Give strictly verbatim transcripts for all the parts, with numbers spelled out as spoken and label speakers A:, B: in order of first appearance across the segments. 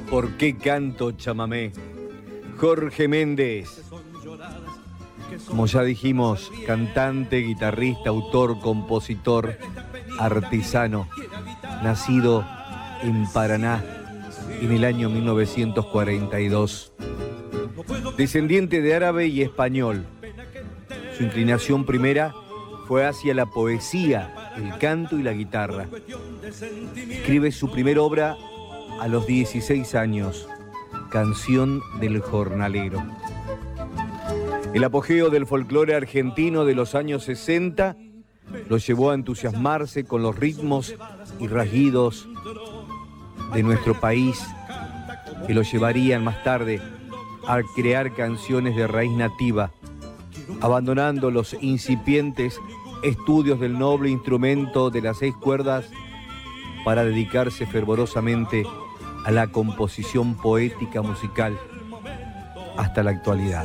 A: ¿Por qué canto chamamé? Jorge Méndez. Como ya dijimos, cantante, guitarrista, autor, compositor, artesano, nacido en Paraná en el año mil novecientos cuarenta y dos. Descendiente de árabe y español. Su inclinación primera fue hacia la poesía, el canto y la guitarra. Escribe su primera obra a los dieciséis años, Canción del Jornalero. El apogeo del folclore argentino de los años sesenta lo llevó a entusiasmarse con los ritmos y rasguidos de nuestro país, que lo llevarían más tarde a crear canciones de raíz nativa, abandonando los incipientes estudios del noble instrumento de las seis cuerdas para dedicarse fervorosamente a la composición poética musical hasta la actualidad.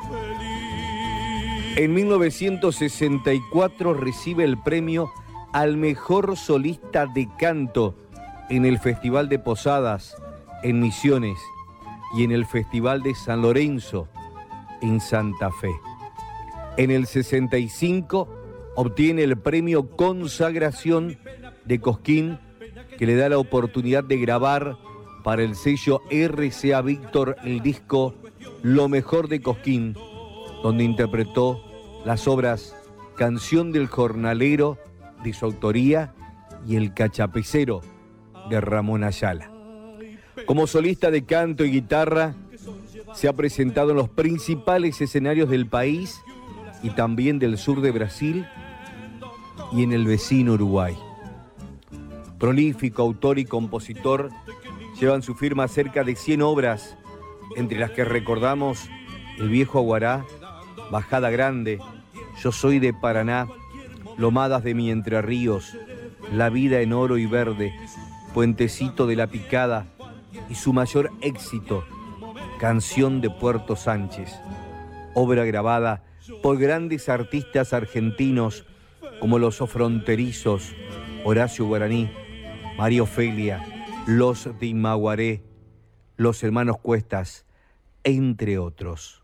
A: En mil novecientos sesenta y cuatro recibe el premio al mejor solista de canto en el Festival de Posadas en Misiones y en el Festival de San Lorenzo en Santa Fe. En el sesenta y cinco obtiene el premio Consagración de Cosquín, que le da la oportunidad de grabar para el sello R C A Víctor el disco Lo Mejor de Cosquín, donde interpretó las obras Canción del Jornalero de su autoría y El Cachapecero de Ramón Ayala. Como solista de canto y guitarra, se ha presentado en los principales escenarios del país y también del sur de Brasil y en el vecino Uruguay. Prolífico autor y compositor, llevan su firma cerca de cien obras, entre las que recordamos El Viejo Aguará, Bajada Grande, Yo Soy de Paraná, Lomadas de mi Entre Ríos, La Vida en Oro y Verde, Puentecito de la Picada y su mayor éxito, Canción de Puerto Sánchez, obra grabada por grandes artistas argentinos como los Fronterizos, Horacio Guaraní, María Ofelia, Los de Imaguaré, Los Hermanos Cuestas, entre otros.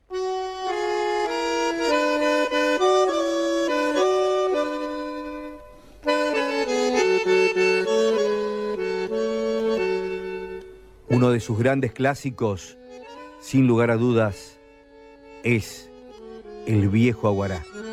A: Uno de sus grandes clásicos, sin lugar a dudas, es El Viejo Aguará.